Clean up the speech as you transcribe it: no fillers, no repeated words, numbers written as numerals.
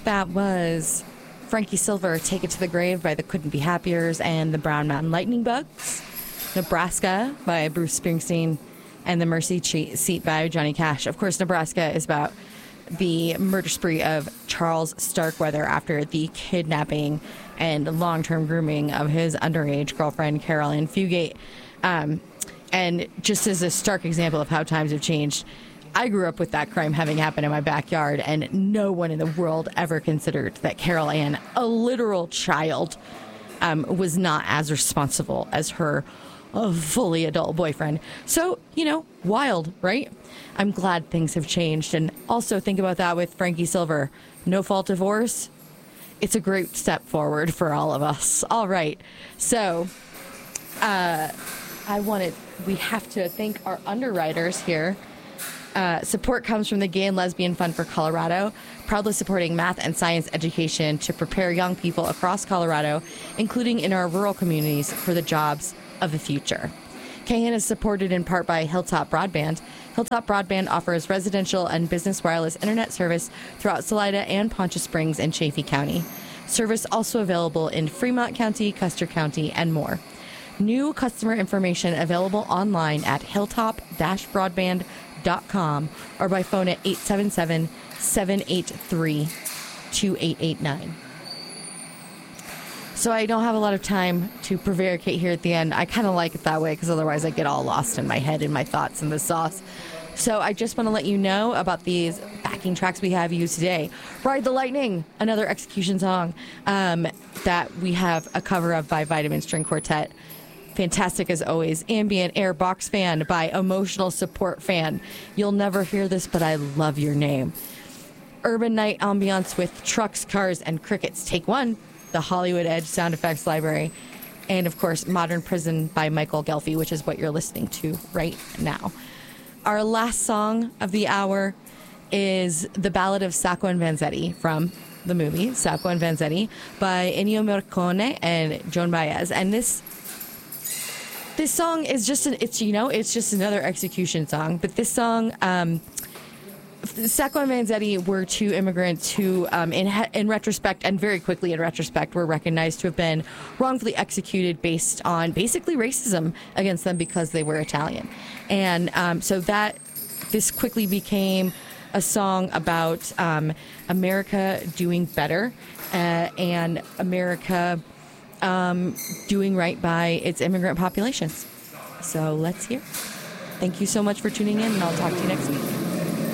that was Frankie Silver, Take It to the Grave by the Couldn't Be Happiers and the Brown Mountain Lightning Bugs. Nebraska by Bruce Springsteen and the Mercy Seat by Johnny Cash. Of course, Nebraska is about the murder spree of Charles Starkweather after the kidnapping and long-term grooming of his underage girlfriend, Carol Ann Fugate. And just as a stark example of how times have changed, I grew up with that crime having happened in my backyard, and no one in the world ever considered that Carol Ann, a literal child, was not as responsible as her fully adult boyfriend. So, wild, right? I'm glad things have changed. And also think about that with Frankie Silver. No fault divorce. It's a great step forward for all of us. All right. So, we have to thank our underwriters here. Support comes from the Gay and Lesbian Fund for Colorado, proudly supporting math and science education to prepare young people across Colorado, including in our rural communities, for the jobs of the future. KN is supported in part by Hilltop Broadband. Hilltop Broadband offers residential and business wireless internet service throughout Salida and Poncha Springs and Chaffee County. Service also available in Fremont County, Custer County, and more. New customer information available online at hilltop-broadband.com or by phone at 877-783-2889. So I don't have a lot of time to prevaricate here at the end. I kind of like it that way because otherwise I get all lost in my head and my thoughts and the sauce. So I just want to let you know about these backing tracks we have used today. Ride the Lightning, another Execution song that we have a cover of by Vitamin String Quartet. Fantastic as always. Ambient Air Box Fan by Emotional Support Fan. You'll never hear this, but I love your name. Urban Night Ambiance with Trucks, Cars, and Crickets. Take One, the Hollywood Edge Sound Effects Library. And, of course, Modern Prison by Michael Gelfi, which is what you're listening to right now. Our last song of the hour is The Ballad of Sacco and Vanzetti from the movie Sacco and Vanzetti by Ennio Morricone and Joan Baez. And this song is just it's just another Execution song. But this song, Sacco and Vanzetti were two immigrants who, in retrospect, and very quickly in retrospect, were recognized to have been wrongfully executed based on basically racism against them because they were Italian. And so this quickly became a song about America doing better and America doing right by its immigrant populations. So let's hear. Thank you so much for tuning in, and I'll talk to you next week.